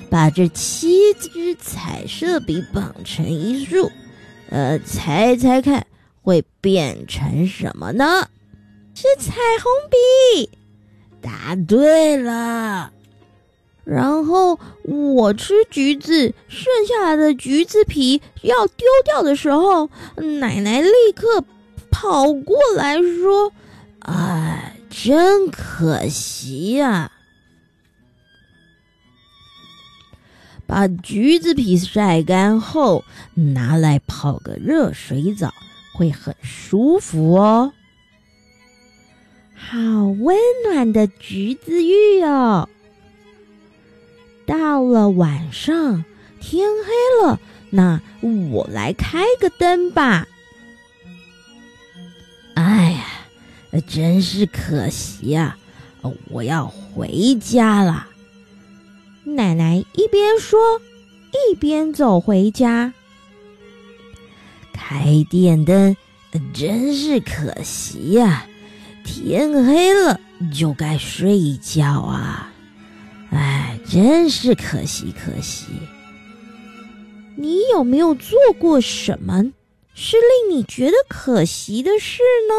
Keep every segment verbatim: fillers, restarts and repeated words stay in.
把这七支彩色笔绑成一束，呃，猜猜看会变成什么呢？是彩虹笔。答对了。然后我吃橘子，剩下来的橘子皮要丢掉的时候，奶奶立刻跑过来说：“哎，真可惜呀！把橘子皮晒干后，拿来泡个热水澡，会很舒服哦。好温暖的橘子浴哦！到了晚上，天黑了，那我来开个灯吧。哎呀，真是可惜啊！我要回家了。”奶奶一边说，一边走回家。开电灯真是可惜呀！天黑了就该睡觉啊！哎，真是可惜可惜。你有没有做过什么是令你觉得可惜的事呢？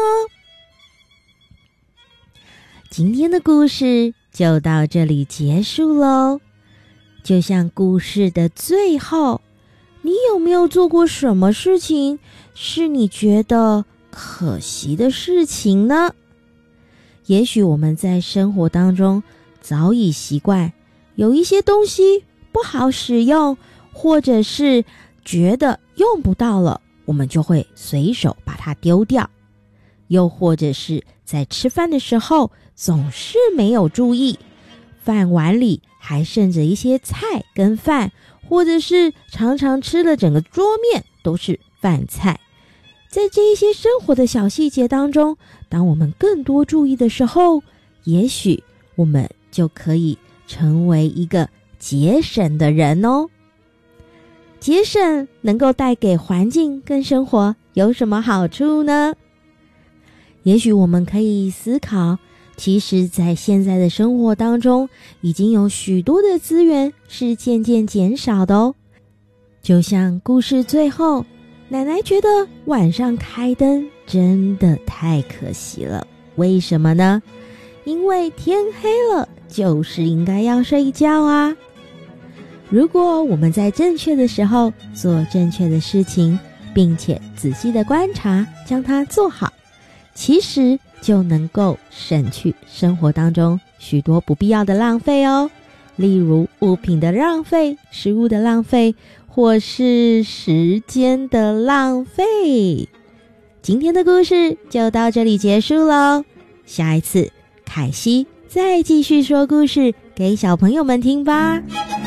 今天的故事就到这里结束咯。就像故事的最后，你有没有做过什么事情是你觉得可惜的事情呢？也许我们在生活当中早已习惯有一些东西不好使用，或者是觉得用不到了，我们就会随手把它丢掉。又或者是在吃饭的时候总是没有注意，饭碗里还剩着一些菜跟饭，或者是常常吃了整个桌面都是饭菜。在这一些生活的小细节当中，当我们更多注意的时候，也许我们就可以成为一个节省的人哦。节省能够带给环境跟生活有什么好处呢？也许我们可以思考，其实在现在的生活当中，已经有许多的资源是渐渐减少的哦。就像故事最后，奶奶觉得晚上开灯真的太可惜了。为什么呢？因为天黑了，就是应该要睡觉啊。如果我们在正确的时候做正确的事情，并且仔细的观察，将它做好，其实就能够省去生活当中许多不必要的浪费哦。例如物品的浪费、食物的浪费，或是时间的浪费。今天的故事就到这里结束咯，下一次凯西再继续说故事给小朋友们听吧。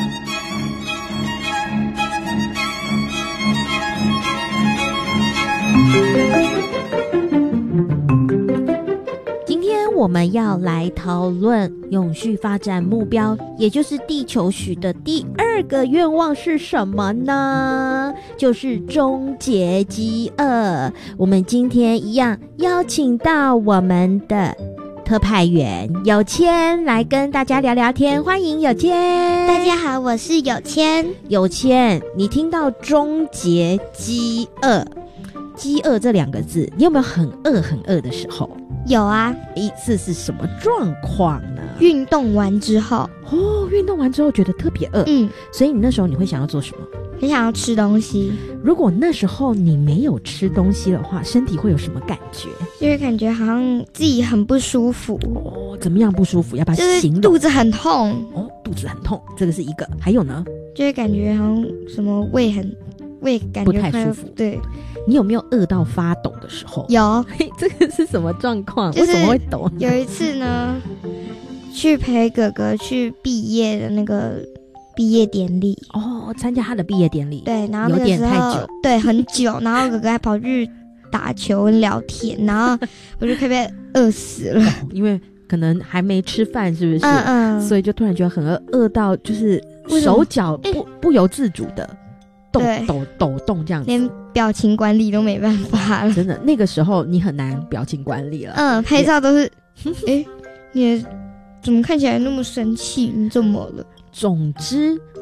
今天我们要来讨论永续发展目标，也就是地球许的第二个愿望是什么呢？就是终结饥饿。我们今天一样邀请到我们的特派员有谦来跟大家聊聊天，欢迎有谦。 大家好，我是有谦。 有谦，你听到终结饥饿，饥饿这两个字，你有没有很饿很饿的时候？ 有啊。 一次是什么状况呢？ 运动完之后。 哦，运动完之后觉得特别饿。 嗯， 所以你那时候你会想要做什么？ 很想要吃东西。 如果那时候你没有吃东西的话，身体会有什么感觉？ 就会感觉好像自己很不舒服。 哦，怎么样不舒服？要不要形容？ 就是肚子很痛。 哦，肚子很痛，这个是一个。还有呢？ 就会感觉好像什么胃很胃感觉不太舒服。 对。 你有没有饿到发抖的时候？ 有。 这个是什么状况？ 就是、 为什么会抖？ 有一次呢，去陪哥哥去毕业的那个毕业典礼。 哦，参加他的毕业典礼。 对，然后那个时候有点太久。 对，很久。然后哥哥还跑去打球聊天，然后我就快被饿死了。 哦，因为可能还没吃饭，是不是？ 嗯嗯。 所以就突然觉得很饿，饿到就是手脚不、欸、不由自主的抖抖抖动这样子， 连表情管理都没办法了。 真的，那个时候你很难表情管理了。 嗯，拍照都是，哎，你怎么看起来那么生气？你怎么了？ 总之